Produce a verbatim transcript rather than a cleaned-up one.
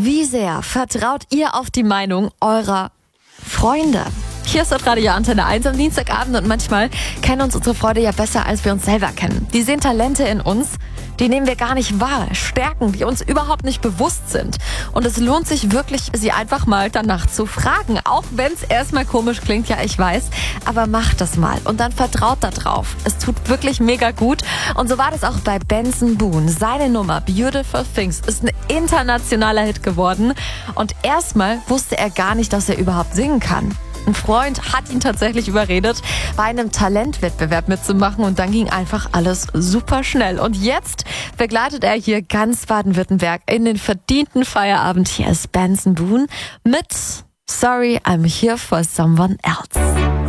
Wie sehr vertraut ihr auf die Meinung eurer Freunde? Hier ist das Radio Antenne eins am Dienstagabend und manchmal kennen uns unsere Freunde ja besser, als wir uns selber kennen. Die sehen Talente in uns, die nehmen wir gar nicht wahr. Stärken, die uns überhaupt nicht bewusst sind. Und es lohnt sich wirklich, sie einfach mal danach zu fragen. Auch wenn es erstmal komisch klingt, ja, ich weiß. Aber macht das mal und dann vertraut da drauf. Es tut wirklich mega gut. Und so war das auch bei Benson Boone. Seine Nummer Beautiful Things ist ein internationaler Hit geworden. Und erstmal wusste er gar nicht, dass er überhaupt singen kann. Ein Freund hat ihn tatsächlich überredet, bei einem Talentwettbewerb mitzumachen und dann ging einfach alles super schnell. Und jetzt begleitet er hier ganz Baden-Württemberg in den verdienten Feierabend. Hier ist Benson Boone mit Sorry, I'm Here for Someone Else.